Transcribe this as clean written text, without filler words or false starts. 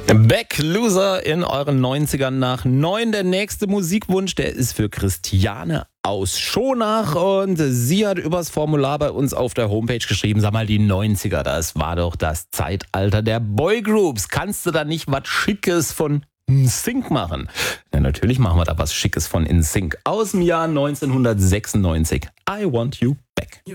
Back Loser in euren 90ern nach 9. Der nächste Musikwunsch, der ist für Christiane aus Schonach und sie hat übers Formular bei uns auf der Homepage geschrieben, sag mal, die 90er, das war doch das Zeitalter der Boygroups. Kannst du da nicht was Schickes von NSYNC machen? Ja, natürlich machen wir da was Schickes von NSYNC aus dem Jahr 1996. I Want You.